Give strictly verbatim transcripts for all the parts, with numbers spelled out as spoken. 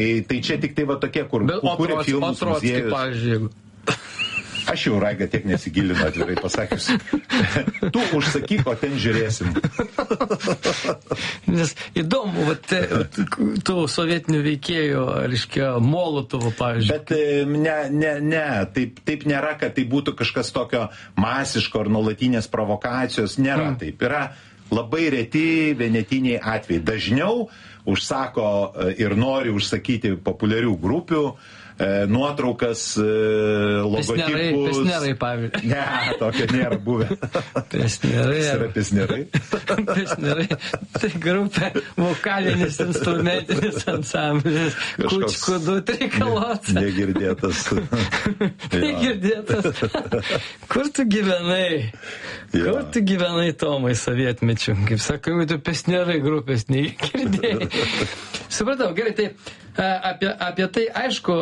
Tai, tai čia tik tai va tokie, kur kuria filmus muziejus. Aš jau, Raiga, tiek nesigilinu, atvirai pasakius. Tu užsakyk, o ten žiūrėsim. Nes įdomu, va, te, tų sovietinių veikėjų, reiškia, Molotovo, pavyzdžiui. Bet ne, ne, ne, taip, taip nėra, kad tai būtų kažkas tokio masiško ar nuolatinės provokacijos. Nėra mm. taip. Yra labai reti vienetiniai atvejai. Dažniau užsako ir nori užsakyti populiarių grupių, nuotraukas, logotipus. Pesnerai, pavyzdžiui. Ne, tokio nėra buvę. Pesnerai. Jis yra pesnerai. Pesnerai. Tai grupė, vokalinis, instrumentinis ansamblis. Kučkų du trikalot. Negirdėtas. Negirdėtas. Kur tu gyvenai? Ja. Kur tu gyvenai, Tomai, sovietmečiu? Kaip sakome, tu pesnerai grupės negirdėjai. Supratau, gerai, tai apie, apie tai, aišku,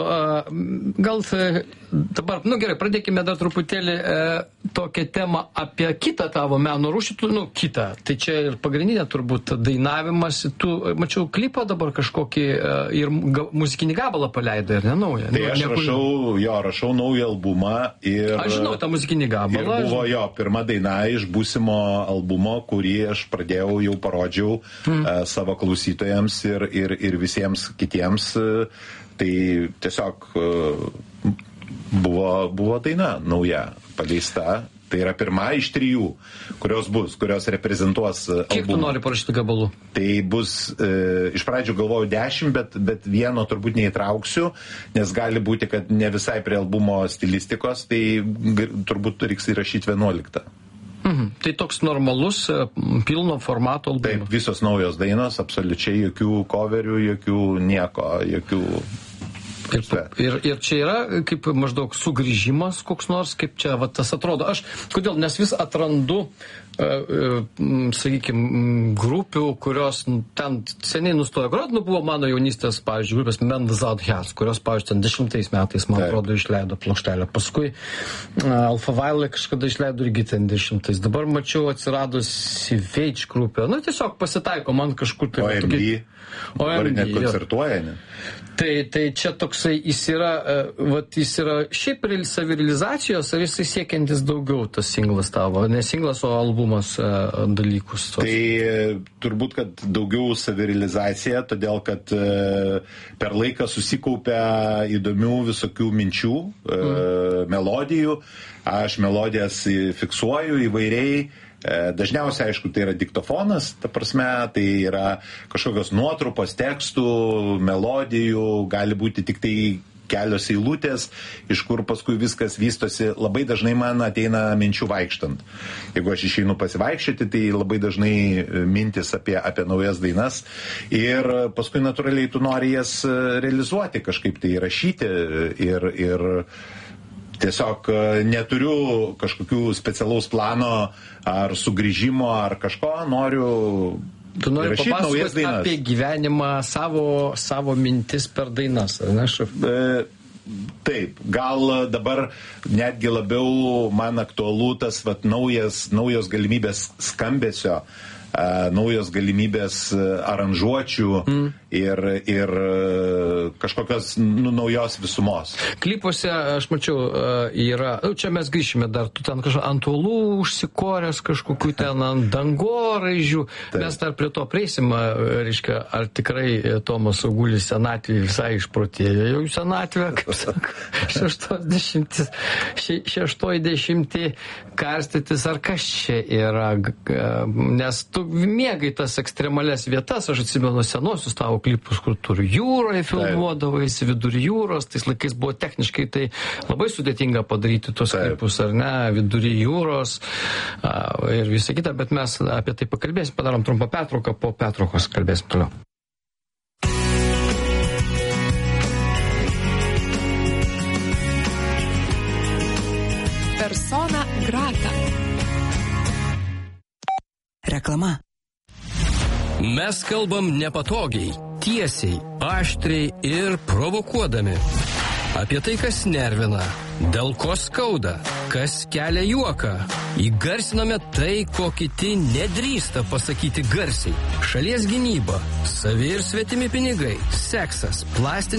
gal dabar, nu gerai, pradėkime dar truputėlį tokią temą apie kitą tavo meno rūšį, tu, nu, kitą. Tai čia ir pagrindinė turbūt dainavimas. Tu, mačiau, klipą dabar kažkokį ir ga, muzikinį gabalą paleidai, ar ne naują? Tai aš Nekur... rašau, jo, rašau naują albumą ir... Aš žinau tą muzikinį gabalą. Ir buvo jo pirma daina iš būsimo albumo, kurį aš pradėjau, jau parodžiau hmm. uh, savo klausytojams ir, ir, ir visiems kitiems. Uh, tai tiesiog uh, buvo, buvo daina nauja, paleista. Tai yra pirma iš trijų, kurios bus, kurios reprezentuos albumą. Kiek tu nori parašyti gabalų? Tai bus, e, iš pradžių galvojau dešimt, bet, bet vieno turbūt neįtrauksiu, nes gali būti, kad ne visai prie albumo stilistikos, tai g, turbūt reiks įrašyti vienuoliktą. Mhm. Tai toks normalus, pilno formato albumas. Taip, visos naujos dainos, absoliučiai jokių coverių, jokių nieko, jokių... Ir, ir, ir čia yra kaip maždaug sugrįžimas koks nors, kaip čia va, tas atrodo. Aš, kodėl, nes vis atrandu, uh, uh, sakykime, grupių, kurios ten seniai nustojo groti, nu buvo mano jaunystės, pavyzdžiui, grupės Men Without Hats, kurios, pavyzdžiui, ten dešimtais metais, man Taip. atrodo, išleido plokštelę. Paskui uh, Alpha Violet kažkada išleido irgi ten dešimtais. Dabar mačiau atsiradusi Vage grupė. Nu, tiesiog pasitaiko man kažkur tai. O M D? O M D, net koncertuoja, ne? Tai, tai čia toksai, jis yra, uh, vat, jis yra šiaip savirealizacijos, ar jisai siekiantis daugiau tas singlas tavo, ne singlas, o albumas uh, dalykus. Tos. Tai turbūt, kad daugiau savirealizacija, todėl, kad uh, per laiką susikaupia įdomių visokių minčių, uh, mm. melodijų, aš melodijas fiksuoju įvairiai. Dažniausiai, aišku, tai yra diktofonas, ta prasme, tai yra kažkokios nuotrupos, tekstų, melodijų, gali būti tik tai kelios eilutės, iš kur paskui viskas vystosi. Labai dažnai man ateina minčių vaikštant. Jeigu aš išeinu pasivaikščioti, tai labai dažnai mintis apie, apie naujas dainas. Ir paskui natūraliai tu nori jas realizuoti, kažkaip tai rašyti ir... ir tiesiog neturiu kažkokių specialaus plano ar sugrįžimo ar kažko, noriu Tu nori papasakoti apie gyvenimą, savo, savo mintis per dainas, ar ne? E, taip, gal dabar netgi labiau man aktualu tas vat, naujas, naujos galimybės skambesio, Uh, naujos galimybės uh, aranžuočių mm. ir, ir uh, kažkokios nu, naujos visumos. Klipuose, aš mačiau, uh, yra, nu, čia mes grįšime dar, tu ten kažką ant uolų užsikoręs, kažkokių ten ant dangoraižių, mes dar prie to prieisim, reiškia, ar tikrai Tomas Augulis senatvėje visai išprotėjo, jau senatvė, kaip sako, šeštoji še, šeštoj dešimtį karstytis, ar kas čia yra, nes tu mėgai tas ekstremalias vietas, aš atsimenu senosius tavo klipus, kur tu jūroje filmuodavaisi, vidury jūros, tais laikais buvo techniškai tai labai sudėtinga padaryti tos Taip. klipus, ar ne, vidury jūros a, ir visą kitą, bet mes apie tai pakalbėsim, padarom trumpą pertrauką, po pertraukos kalbėsim toliau. Persona grata. Reklama. Mes kalbam nepatogiai, tiesiai, aštriai ir provokuodami. Apie tai, kas nervina, dėl ko skauda, kas kelia juoką. Įgarsinome tai, ko kiti nedrįsta pasakyti garsiai. Šalies gynyba, savi ir svetimi pinigai, seksas, plastinė